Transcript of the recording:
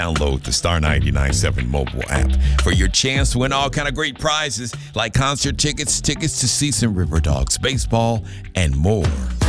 Download the Star 99.7 mobile app for your chance to win all kind of great prizes like concert tickets, tickets to see some River Dogs baseball, and more.